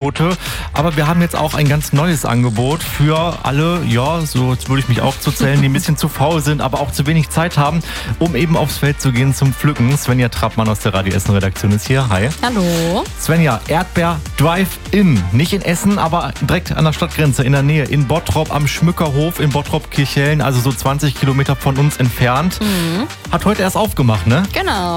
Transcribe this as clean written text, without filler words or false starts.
Angebote. Aber wir haben jetzt auch ein ganz neues Angebot für alle, ja, so jetzt würde ich mich auch zu zählen, die ein bisschen zu faul sind, aber auch zu wenig Zeit haben, um eben aufs Feld zu gehen zum Pflücken. Svenja Trappmann aus der Radio Essen Redaktion ist hier. Hi. Hallo. Svenja, Erdbeer Drive-In. Nicht in Essen, aber direkt an der Stadtgrenze in der Nähe. In Bottrop am Schmückerhof in Bottrop-Kirchhellen, also so 20 Kilometer von uns entfernt. Hat heute erst aufgemacht, ne? Genau.